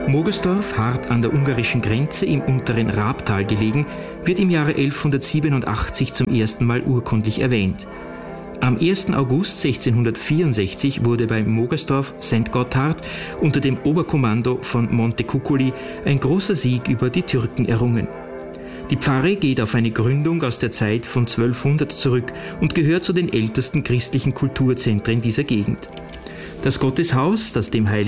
Mogersdorf, hart an der ungarischen Grenze im unteren Rabtal gelegen, wird im Jahre 1187 zum ersten Mal urkundlich erwähnt. Am 1. August 1664 wurde bei Mogersdorf St. Gotthard unter dem Oberkommando von Montecuccoli ein großer Sieg über die Türken errungen. Die Pfarre geht auf eine Gründung aus der Zeit von 1200 zurück und gehört zu den ältesten christlichen Kulturzentren dieser Gegend. Das Gotteshaus, das dem Hl.